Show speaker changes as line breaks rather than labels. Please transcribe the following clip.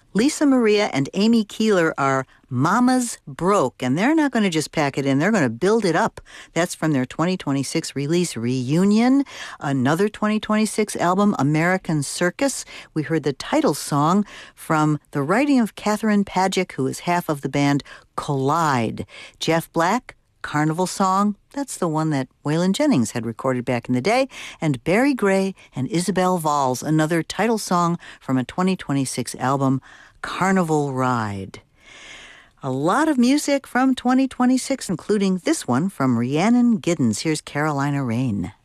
Lisa Maria and Amy Keeler are Mama's Broke, and they're not going to just pack it in, they're going to build it up. That's from their 2026 release, Reunion. Another 2026 album, American Circus. We heard the title song from the writing of Catherine Pagic, who is half of the band Collide. Jeff Black, Carnival Song, that's the one that Waylon Jennings had recorded back in the day, and Barry Gray and Isabel Valls, another title song from a 2026 album, Carnival Ride. A lot of music from 2026, including this one from Rhiannon Giddens. Here's Carolina Rain.